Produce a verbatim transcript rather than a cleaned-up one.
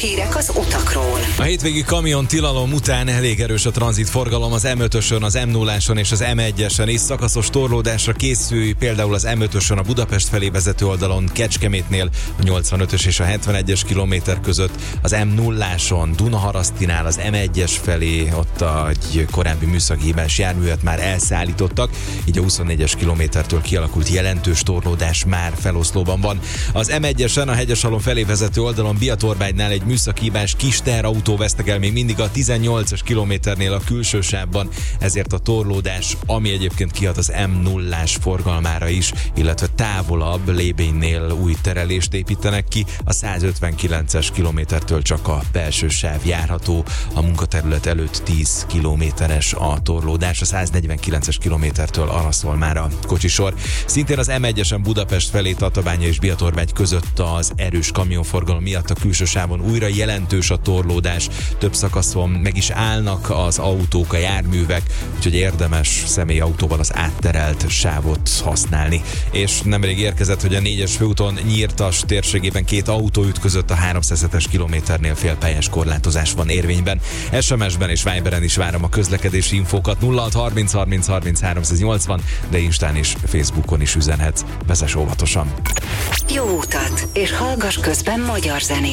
hírek az utakról. A hétvégi kamion tilalom után elég erős a tranzitforgalom az em ötösön, az em nulláson és az em egyesen, és szakaszos torlódásra készülj, például az em ötösön a Budapest felé vezető oldalon Kecskemétnél, a nyolcvanötös és a hetvenegyes kilométer között, az em nulláson Dunaharasztinál az em egyes felé, ott egy korábbi műszaki hibás járművet már elszállítottak, így a huszonnégyes kilométertől kialakult jelentős torlódás már feloszlóban van. Az em egyesen a Hegyesalon felé vezető oldalon Biatorbánynál egy műszaki hibás kis teherautó vesztegel még mindig a tizennyolcas kilométernél a külső sávban, ezért a torlódás, ami egyébként kihat az em nullás forgalmára is, illetve távolabb Lébénynél új terelést építenek ki, a százötvenkilences kilométertől csak a belső sáv járható, a munkaterület előtt tíz kilométeres a torlódás, a száznegyvenkilences kilométertől arra szól már a kocsisor. Szintén az em egyesen Budapest felé Tatabánya és Biatorbány között az erős kamionforgalom miatt a külső sávon újra jelentős a torlódás, több szakaszon meg is állnak az autók, a járművek, úgyhogy érdemes személyautóval az átterelt sávot használni. És nemrég érkezett, hogy a négyes főúton Nyírtas térségében két autó ütközött, a háromszázhetes kilométernél félpályás korlátozás van érvényben. es em es-ben és Viberen is várom a közlekedési infókat nulla hat harminc harminc harminc háromszáznyolcvan, de Instán és Facebookon is üzenhetsz. Vezess óvatosan! Jó utat, és hallgass közben magyar zenét.